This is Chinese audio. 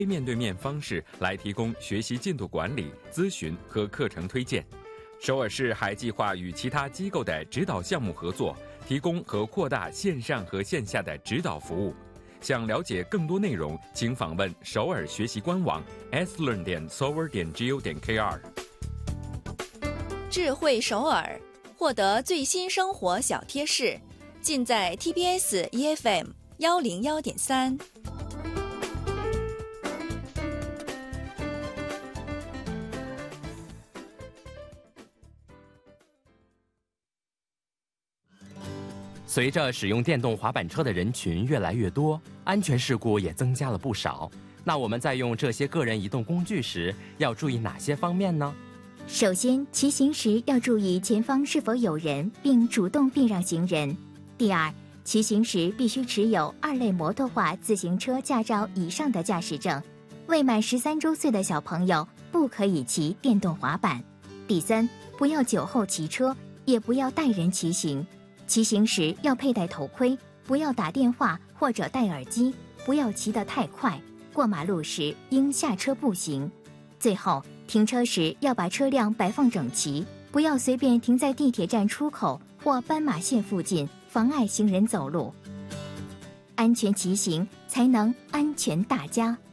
面对面方式来提供学习进度管理、咨询和课程推荐。首尔市还计划与其他机构的指导项目合作，提供和扩大线上和线下的指导服务。想了解更多内容，请访问首尔学习官网 slearn.seoul.go.kr。 智慧首尔，获得最新生活小贴士，尽在 TBS EFM 101.3。 随着使用电动滑板车的人群越来越多，安全事故也增加了不少。那我们在用这些个人移动工具时，要注意哪些方面呢？ 首先，骑行时要注意前方是否有人，并主动避让行人。第二，骑行时必须持有2类摩托化自行车驾照以上的驾驶证。未满13周岁的小朋友不可以骑电动滑板。第三，不要酒后骑车，也不要带人骑行。骑行时要佩戴头盔，不要打电话或者戴耳机，不要骑得太快。过马路时应下车步行。最后，停车时要把车辆摆放整齐，不要随便停在地铁站出口或斑马线附近，妨碍行人走路。安全骑行才能安全大家。